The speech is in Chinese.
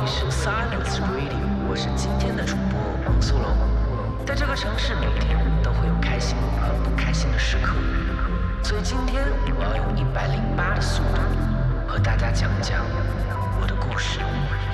是 Silence Radio， 我是今天的主播王苏龙。在这个城市，每天都会有开心和不开心的时刻，所以今天我要用108的速度和大家讲讲